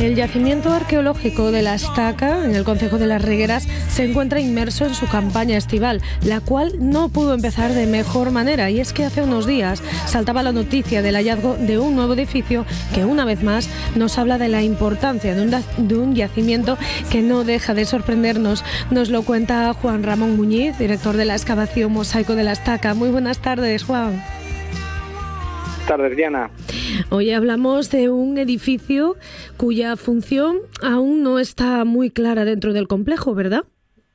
El yacimiento arqueológico de la Estaca, en el concejo de Las Regueras, se encuentra inmerso en su campaña estival, la cual no pudo empezar de mejor manera. Y es que hace unos días saltaba la noticia del hallazgo de un nuevo edificio que, una vez más, nos habla de la importancia de un yacimiento que no deja de sorprendernos. Nos lo cuenta Juan Ramón Muñiz, director de la excavación Mosaico de la Estaca. Muy buenas tardes, Juan. Buenas tardes, Diana. Hoy hablamos de un edificio cuya función aún no está muy clara dentro del complejo, ¿verdad?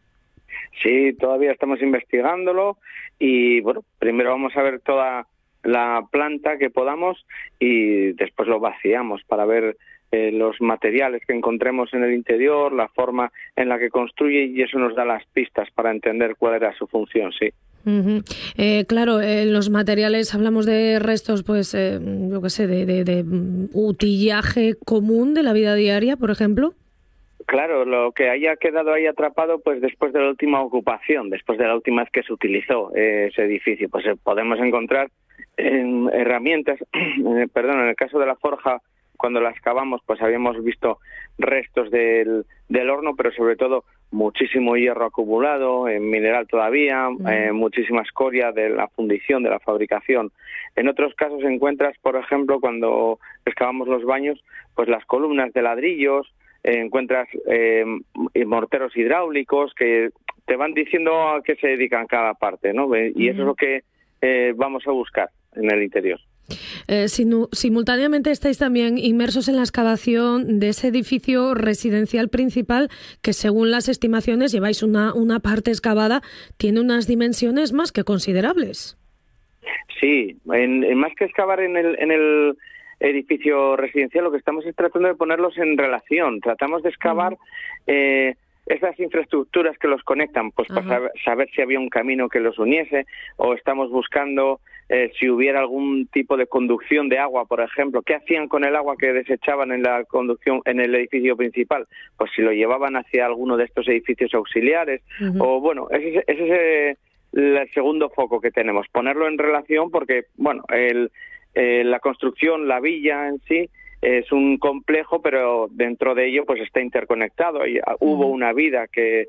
Sí, todavía estamos investigándolo y, bueno, primero vamos a ver toda la planta que podamos y después lo vaciamos para ver los materiales que encontremos en el interior, la forma en la que construye, y eso nos da las pistas para entender cuál era su función, sí. Uh-huh. Claro, los materiales, hablamos de restos, pues, yo qué sé, de utillaje común de la vida diaria, por ejemplo. Claro, lo que haya quedado ahí atrapado, pues después de la última ocupación, después de la última vez que se utilizó ese edificio, pues podemos encontrar herramientas, en el caso de la forja, cuando la excavamos, pues habíamos visto restos del horno, pero sobre todo muchísimo hierro acumulado, en mineral todavía, muchísima escoria de la fundición, de la fabricación. En otros casos encuentras, por ejemplo, cuando excavamos los baños, pues las columnas de ladrillos, encuentras morteros hidráulicos que te van diciendo a qué se dedican cada parte, ¿no? Y eso es lo que vamos a buscar en el interior. Simultáneamente estáis también inmersos en la excavación de ese edificio residencial principal que, según las estimaciones, lleváis una parte excavada, tiene unas dimensiones más que considerables. Sí, más que excavar en el edificio residencial, lo que estamos es tratando de ponerlos en relación. Tratamos de excavar esas infraestructuras que los conectan, pues para saber si había un camino que los uniese, o estamos buscando si hubiera algún tipo de conducción de agua, por ejemplo. ¿Qué hacían con el agua que desechaban en la conducción en el edificio principal? Pues si lo llevaban hacia alguno de estos edificios auxiliares, o bueno, ese es el segundo foco que tenemos, ponerlo en relación, porque bueno, la construcción, la villa en sí, es un complejo, pero dentro de ello pues está interconectado. Y hubo una vida que